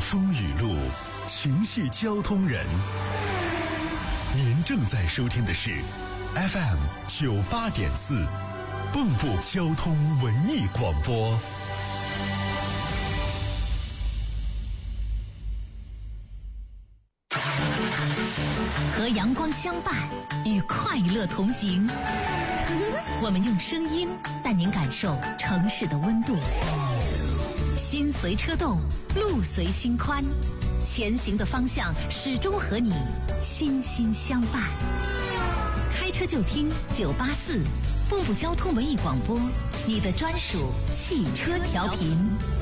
风雨路，情系交通人。您正在收听的是 FM 98.4蚌埠交通文艺广播。 和阳光相伴，与快乐同行。我们用声音带您感受城市的温度。心随车动，路随心宽，前行的方向始终和你心心相伴。开车就听984蚌埠交通文艺广播，你的专属汽车调频。